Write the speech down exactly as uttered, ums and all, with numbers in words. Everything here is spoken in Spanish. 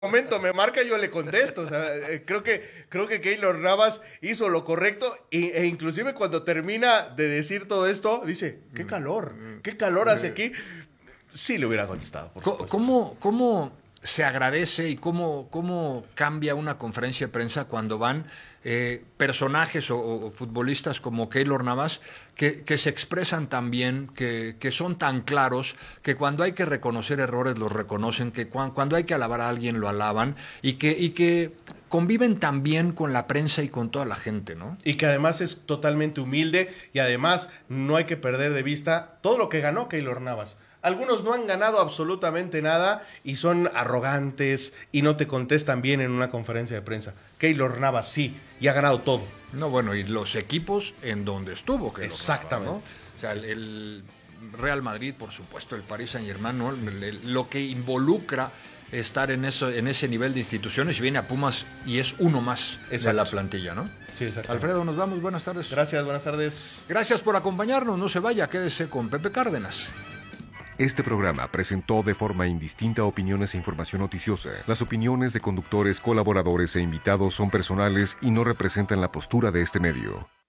momento me marca, yo le contesto. O sea, eh, creo que, creo que Keylor Navas hizo lo correcto e, e inclusive cuando termina de decir todo esto, dice, qué calor, qué calor hace aquí. Sí le hubiera contestado, por supuesto. ¿Cómo, cómo se agradece y cómo, cómo cambia una conferencia de prensa cuando van eh, personajes o, o futbolistas como Keylor Navas que, que se expresan tan bien, que, que son tan claros, que cuando hay que reconocer errores los reconocen, que cuando, cuando hay que alabar a alguien lo alaban y que, y que conviven tan bien con la prensa y con toda la gente, ¿no? Y que además es totalmente humilde y además no hay que perder de vista todo lo que ganó Keylor Navas. Algunos no han ganado absolutamente nada y son arrogantes y no te contestan bien en una conferencia de prensa. Keylor Navas sí, y ha ganado todo. No, bueno, y los equipos en donde estuvo. Keylor Exactamente. Navas, ¿no? O sea, el, el Real Madrid, por supuesto, el Paris Saint-Germain, ¿no? El, el, lo que involucra estar en, eso, en ese nivel de instituciones y viene a Pumas y es uno más Exacto. de la plantilla, ¿no? Sí, exacto. Alfredo, nos vamos. Buenas tardes. Gracias, buenas tardes. Gracias por acompañarnos. No se vaya, quédese con Pepe Cárdenas. Este programa presentó de forma indistinta opiniones e información noticiosa. Las opiniones de conductores, colaboradores e invitados son personales y no representan la postura de este medio.